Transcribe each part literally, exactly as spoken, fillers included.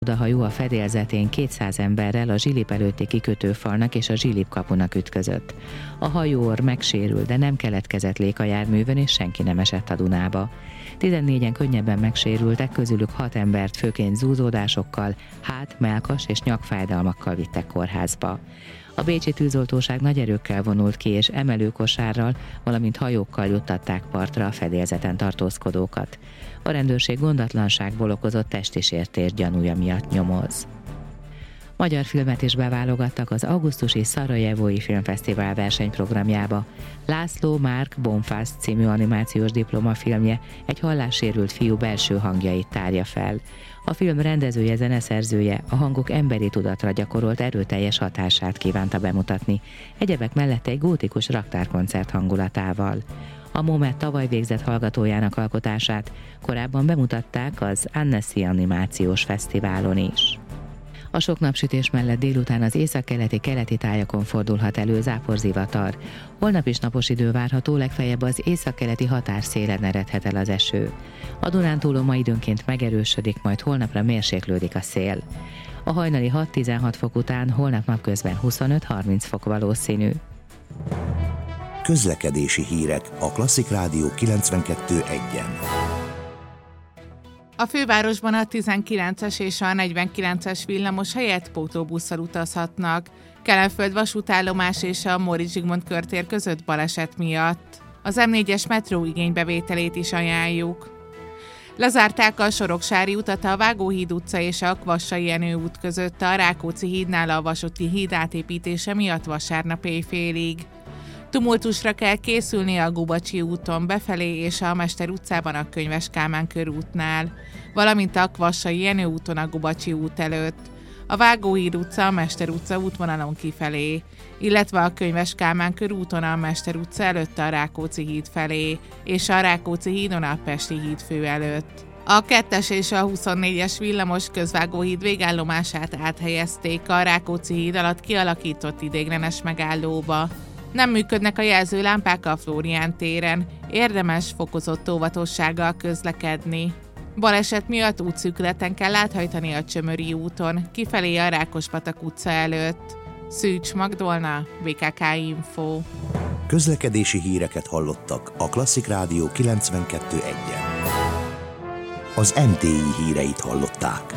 A hajó a fedélzetén kétszáz emberrel a Zsilip előtti kikötőfalnak és a Zsilip kapunak ütközött. A hajóorr megsérült, de nem keletkezett lék a járművön, és senki nem esett a Dunába. tizennégyen könnyebben megsérültek, közülük hat embert főként zúzódásokkal, hát-, mellkas és nyakfájdalmakkal vittek kórházba. A bécsi tűzoltóság nagy erőkkel vonult ki, és emelőkosárral, valamint hajókkal juttatták partra a fedélzeten tartózkodókat. A rendőrség gondatlanságból okozott testi sértés gyanúja miatt nyomoz. Magyar filmet is beválogattak az augusztusi Szarajevói Filmfesztivál versenyprogramjába. László Márk Bonfász című animációs diplomafilmje egy hallássérült fiú belső hangjait tárja fel. A film rendezője, zeneszerzője a hangok emberi tudatra gyakorolt erőteljes hatását kívánta bemutatni, egyebek mellett egy gótikus raktárkoncert hangulatával. A Momet tavaly végzett hallgatójának alkotását korábban bemutatták az Annecy Animációs Fesztiválon is. A sok napsütés mellett délután az északkeleti keleti tájakon fordulhat elő záporzivatar. Holnap is napos idő várható, legfeljebb az északkeleti határszélen eredhet el az eső. A Dunántúlon ma időnként megerősödik, majd holnapra mérséklődik a szél. A hajnali hat-tizenhat fok után holnap napközben huszonöt-harminc fok valószínű. Közlekedési hírek a Klasszik Rádió kilencvenkettő egyen. A fővárosban a tizenkilences és a negyvenkilences villamos helyett pótlóbusszal utazhatnak. Kelenföld vasútállomás és a Móricz Zsigmond körtér között baleset miatt. Az em négyes metró igénybevételét is ajánljuk. Lezárták a Soroksári utat a Vágóhíd utca és a Kvassai Jenő út között a Rákóczi hídnál a vasúti híd átépítése miatt vasárnap éjfélig. Tumultusra kell készülni a Gubacsi úton befelé és a Mester utcában a Könyves Kálmán körútnál, valamint a Kvassai Jenő úton a Gubacsi út előtt, a Vágóhíd utca a Mester utca útvonalon kifelé, illetve a Könyves Kálmán körúton a Mester utca előtt a Rákóczi híd felé, és a Rákóczi hídon a Pesti hídfő előtt. A kettes és a huszonnégyes villamos Közvágóhíd végállomását áthelyezték a Rákóczi híd alatt kialakított ideiglenes megállóba. Nem működnek a jelzőlámpák a Flórián téren, érdemes fokozott óvatossággal közlekedni. Baleset miatt útszűkületen kell áthajtani a Csömöri úton, kifelé a Rákospatak utca előtt. Szűcs Magdolna, bé ká ká Info. Közlekedési híreket hallottak a Klasszik Rádió kilencvenkettő egyen. Az em té i híreit hallották.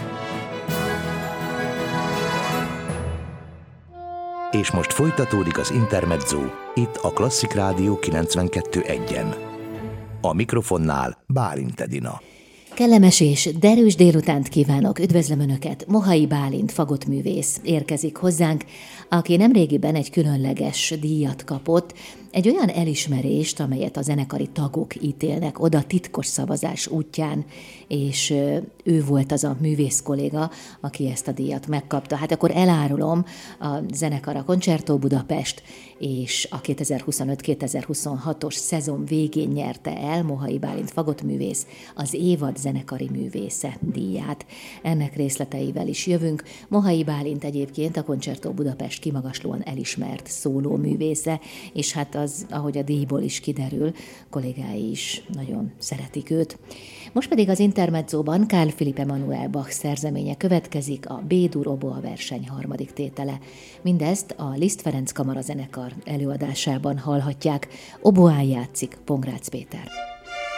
És most folytatódik az Intermezzo, itt a Klasszik Rádió kilencvenkettő egyen. A mikrofonnál Bálint Edina. Kellemes és derűs délutánt kívánok, üdvözlöm Önöket! Mohai Bálint fagottművész érkezik hozzánk, aki nemrégiben egy különleges díjat kapott, egy olyan elismerést, amelyet a zenekari tagok ítélnek oda titkos szavazás útján, és ő volt az a művész kolléga, aki ezt a díjat megkapta. Hát akkor elárulom, a zenekar a Concerto Budapest, és a kétezer-huszonöt kétezer-huszonhatos szezon végén nyerte el Mohai Bálint fagottművész az évad zenekari művésze díját. Ennek részleteivel is jövünk. Mohai Bálint egyébként a Concerto Budapest kimagaslóan elismert szólóművésze, és hát az, ahogy a díjból is kiderül, kollégái is nagyon szeretik őt. Most pedig az Intermezzóban Carl Philipp Emanuel Bach szerzeménye következik, a B-dur oboa verseny harmadik tétele. Mindezt a Liszt Ferenc Kamara zenekar előadásában hallhatják. Oboán játszik Pongrácz Péter.